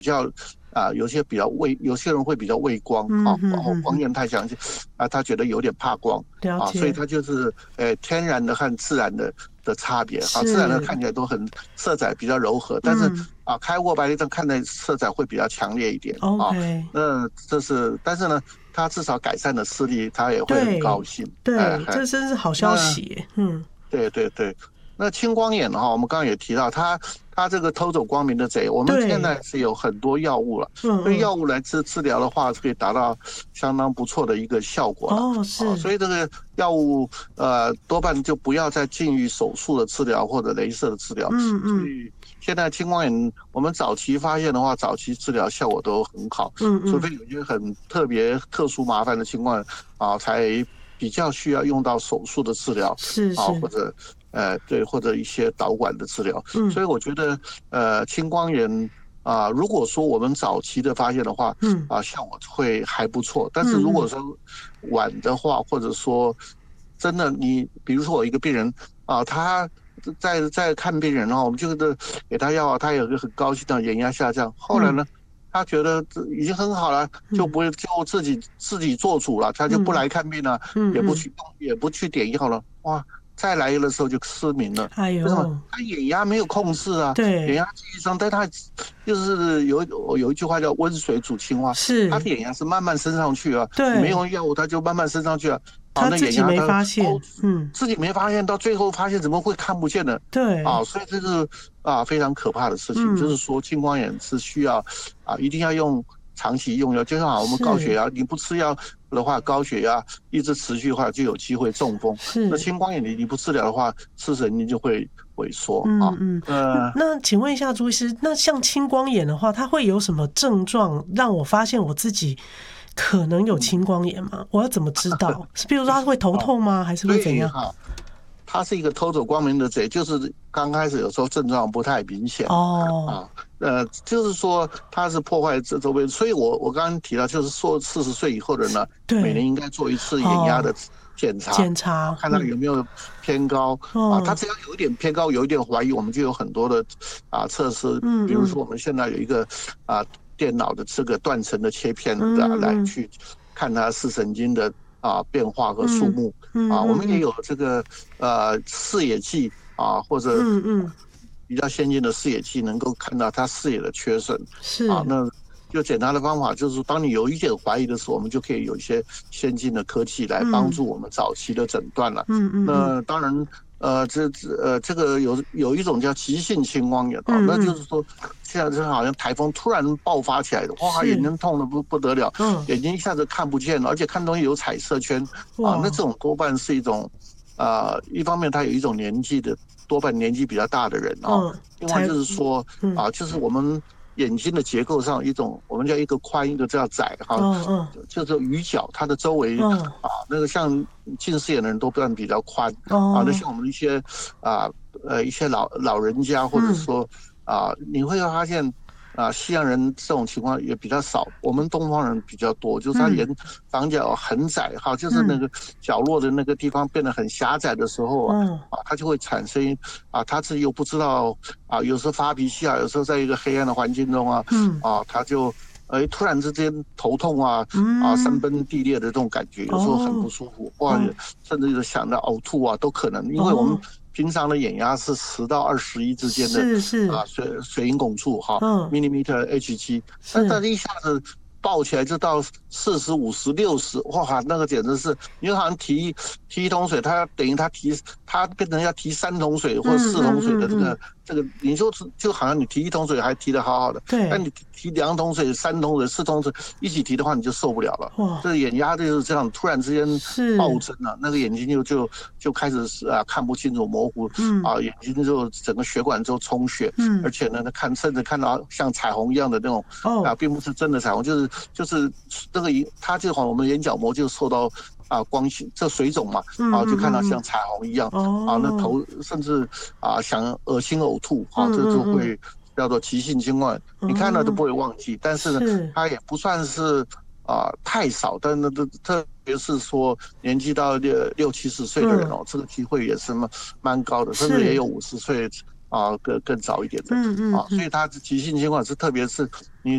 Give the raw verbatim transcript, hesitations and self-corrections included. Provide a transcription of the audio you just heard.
较啊、有些比较畏，有些人会比较畏光啊，然后光源太强啊，他觉得有点怕光啊，所以他就是呃天然的和自然的的差别啊，自然的看起来都很色彩比较柔和，但是啊开过白内障看的色彩会比较强烈一点啊。那这是，但是呢，他至少改善了视力，他也会很高兴。 对，哎、这真是好消息。嗯， 对对对。那青光眼哈，我们刚刚也提到，它它这个偷走光明的贼，我们现在是有很多药物了，所以药物来治治疗的话，可以达到相当不错的一个效果了。 哦，是、 啊，所以这个药物呃多半就不要再进于手术的治疗或者雷射的治疗。 嗯嗯。 所以现在青光眼，我们早期发现的话，早期治疗效果都很好。嗯嗯。除非有些很特别特殊麻烦的情况啊，才比较需要用到手术的治疗。 是是。 啊，或者。呃，对，或者一些导管的治疗，嗯，所以我觉得，呃，青光眼啊、呃，如果说我们早期的发现的话，嗯，啊，效果会还不错。但是如果说晚的话，或者说真的你，比如说我一个病人啊，他在在看病人啊，我们就是给他药，他有个很高兴的眼压下降，后来呢，他觉得已经很好了，就不会就自己自己做主了，他就不来看病了，也不去也不去点药了，哇。再来的时候就失明了， 哎呦， 为什么？他眼压没有控制啊， 对， 眼压继续升，但他就是有有一句话叫温水煮青蛙， 是， 他的眼压是慢慢升上去啊， 对， 没有药物他就慢慢升上去啊， 他自己没发现， 哦、嗯，自己没发现，到最后发现怎么会看不见呢？ 对， 啊，所以这是啊非常可怕的事情，嗯、就是说青光眼是需要啊一定要用。长期用药，就像我们高血压，你不吃药的话，高血压一直持续的话，就有机会中风。那青光眼你你不治疗的话，视神经就会萎缩啊。 嗯嗯。呃，那请问一下朱医师，那像青光眼的话，它会有什么症状让我发现我自己可能有青光眼吗？我要怎么知道？是比如说它会头痛吗？还是会怎样？ 它是一个偷走光明的贼，就是刚开始有时候症状不太明显哦， 啊，呃，就是说它是破坏这周边，所以我我刚刚提到，就是说四十岁以后的人呢，每年应该做一次眼压的检查， 检查看它有没有偏高、嗯、啊，它只要有一点偏高，有一点怀疑，我们就有很多的啊测试，嗯，比如说我们现在有一个啊电脑的这个断层的切片的、啊、来去看它视神经的。啊，变化和数目、嗯嗯、啊，我们也有这个呃视野剂啊，或者比较先进的视野剂，能够看到它视野的缺损。 是啊，那就简单的方法就是，当你有一点怀疑的时候，我们就可以有一些先进的科技来帮助我们早期的诊断了。嗯嗯。那当然。呃，这呃，这个有有一种叫急性青光眼啊，嗯嗯那就是说，现在就好像台风突然爆发起来的，哇，眼睛痛的不不得了，嗯，眼睛一下子看不见了，而且看东西有彩色圈啊，那这种多半是一种，啊、呃，一方面它有一种年纪的，多半年纪比较大的人啊，嗯、另外就是说、嗯、啊，就是我们。眼睛的结构上一种，我们叫一个宽，一个叫窄哈，嗯嗯，就是鱼角，它的周围、嗯、啊，那个像近视眼的人都算比较宽、哦、啊，那像我们一些啊呃一些老老人家或者说、嗯、啊，你会发现啊，西洋人这种情况也比较少，我们东方人比较多，就是他眼长角很窄哈、嗯，就是那个角落的那个地方变得很狭窄的时候啊，嗯、啊，它就会产生啊，他自己又不知道啊，有时候发脾气啊，有时候在一个黑暗的环境中啊，嗯、啊，他就哎突然之间头痛啊，嗯、啊，山崩地裂的这种感觉，有时候很不舒服，哇、哦，甚至是想到呕吐啊，都可能，因为我们。平常的眼压是十到二十一之间的， 是是啊水水银汞柱哈，嗯 ，millimeter H 七，但但一下子爆起来就到四十五十六十，哇，那个简直是，你好像提提一桶水，它等于它提它变成要提三桶水或四桶水的这个、嗯嗯嗯、这个，你说就好像你提一桶水还提得好好的， 对， 但你提两桶水、三桶水、四桶水一起提的话，你就受不了了。哇，这个眼压就是这样，突然之间暴增了，那个眼睛就就就开始啊看不清楚、模糊，嗯啊，眼睛就整个血管就充血，嗯，而且呢，看甚至看到像彩虹一样的那种，哦、啊，并不是真的彩虹，就是就是这个它就好像我们眼角膜就受到。啊，光线这水肿嘛，啊，就看到像彩虹一样，嗯、啊，那头甚至啊想恶心呕吐，啊，这就会叫做急性青光眼，嗯、你看了都不会忘记，但是呢，是它也不算是啊太少，但是特别是说年纪到六六七十岁的人哦，嗯、这个机会也是蛮蛮高的，甚至也有五十岁啊更更早一点的，嗯嗯啊，所以它急性青光眼是特别是你。